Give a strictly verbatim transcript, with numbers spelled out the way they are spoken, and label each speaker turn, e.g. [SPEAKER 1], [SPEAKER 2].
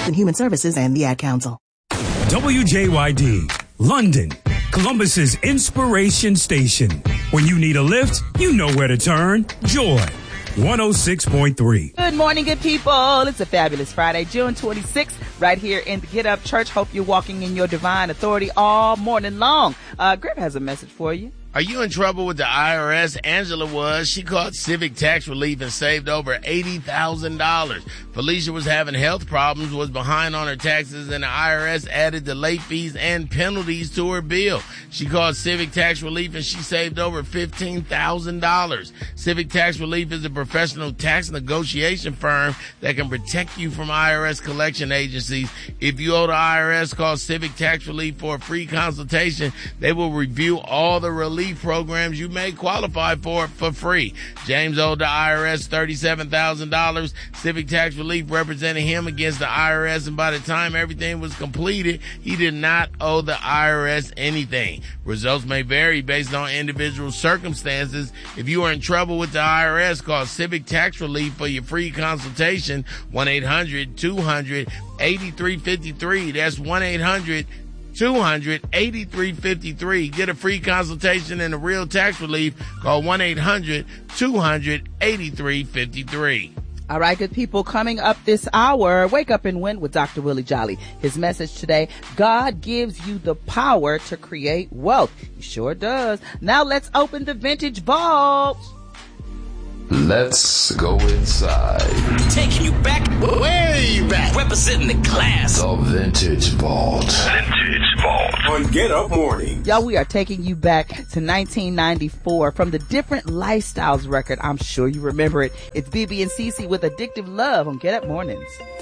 [SPEAKER 1] and Human Services and the Ad Council.
[SPEAKER 2] W J Y D, London, Columbus's inspiration station. When you need a lift, you know where to turn. Joy, one oh six point three.
[SPEAKER 3] Good morning, good people. It's a fabulous Friday, June twenty-sixth, right here in the Get Up Church. Hope you're walking in your divine authority all morning long. Uh, Griff has a message for you.
[SPEAKER 4] Are you in trouble with the I R S? Angela was. She called Civic Tax Relief and saved over eighty thousand dollars. Felicia was having health problems, was behind on her taxes, and the I R S added the late fees and penalties to her bill. She called Civic Tax Relief and she saved over fifteen thousand dollars. Civic Tax Relief is a professional tax negotiation firm that can protect you from I R S collection agencies. If you owe the I R S, call Civic Tax Relief for a free consultation. They will review all the relief programs you may qualify for for free. James owed the I R S thirty-seven thousand dollars. Civic Tax Relief represented him against the I R S, and by the time everything was completed, he did not owe the I R S anything. Results may vary based on individual circumstances. If you are in trouble with the I R S, call Civic Tax Relief for your free consultation, one eight hundred two hundred eighty-three fifty-three. That's one eight hundred two hundred eighty-three fifty-three. Get a free consultation and a real tax relief. Call one eight hundred two hundred eighty-three fifty-three.
[SPEAKER 3] All right, good people, coming up this hour, Wake Up and Win with Doctor Willie Jolly. His message today, God gives you the power to create wealth. He sure does. Now let's open the vintage vault.
[SPEAKER 5] Let's go inside.
[SPEAKER 6] Taking you back. Way back. Representing the class.
[SPEAKER 5] The Vintage Vault.
[SPEAKER 6] Vintage Vault.
[SPEAKER 2] On Get Up Morning.
[SPEAKER 3] Y'all, we are taking you back to nineteen ninety-four from the Different Lifestyles record. I'm sure you remember it. It's B B and C C with Addictive Love on Get Up Mornings.